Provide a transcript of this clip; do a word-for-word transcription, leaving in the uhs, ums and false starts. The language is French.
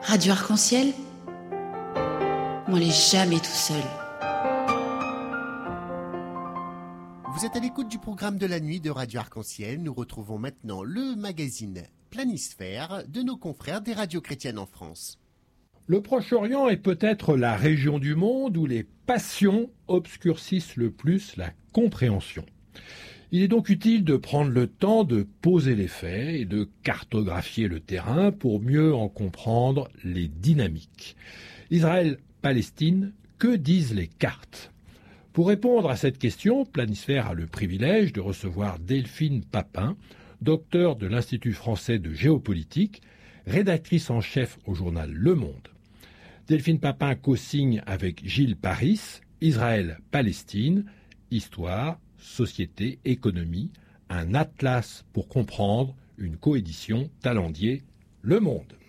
Radio Arc-en-Ciel, on n'est jamais tout seul. Vous êtes à l'écoute du programme de la nuit de Radio Arc-en-Ciel. Nous retrouvons maintenant le magazine Planisphère de nos confrères des radios chrétiennes en France. Le Proche-Orient est peut-être la région du monde où les passions obscurcissent le plus la compréhension. Il est donc utile de prendre le temps de poser les faits et de cartographier le terrain pour mieux en comprendre les dynamiques. Israël-Palestine, que disent les cartes ? Pour répondre à cette question, Planisphère a le privilège de recevoir Delphine Papin, docteur de l'Institut français de géopolitique, rédactrice en chef au journal Le Monde. Delphine Papin co-signe avec Gilles Paris, Israël-Palestine, Histoire, Société, Économie, un atlas pour comprendre, une coédition Talendier, Le Monde.